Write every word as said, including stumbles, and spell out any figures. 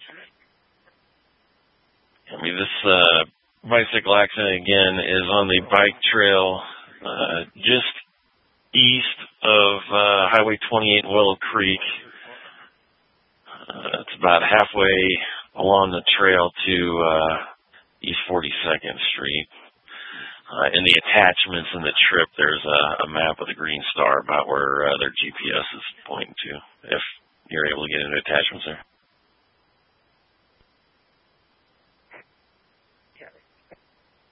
I mean, this uh, bicycle accident, again, is on the bike trail uh, just east of uh, Highway twenty-eight in Willow Creek. Uh, it's about halfway along the trail to uh, East forty-second Street. Uh, in the attachments in the trip, there's a, a map of the Green Star about where uh, their G P S is pointing to, if you're able to get into attachments there.